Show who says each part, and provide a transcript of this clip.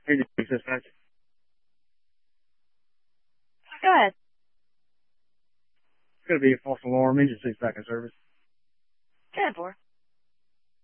Speaker 1: Hey, dispatch.
Speaker 2: Go ahead.
Speaker 1: It's going to be a false alarm. Engine 6 back in service.
Speaker 2: Go ahead, 4.